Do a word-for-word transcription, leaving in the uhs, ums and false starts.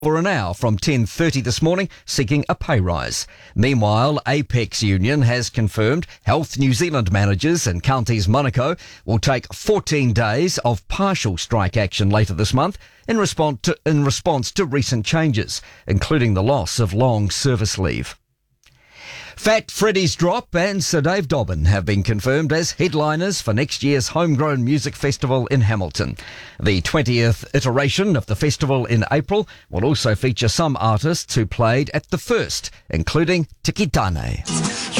for an hour from ten thirty this morning, seeking a pay rise. Meanwhile, Apex Union has confirmed Health New Zealand managers in counties Manukau will take fourteen days of partial strike action later this month in response to, in response to recent changes, including the loss of long service leave. Fat Freddy's Drop and Sir Dave Dobbin have been confirmed as headliners for next year's Homegrown Music Festival in Hamilton. The twentieth iteration of the festival in April will also feature some artists who played at the first, including Tiki Tane.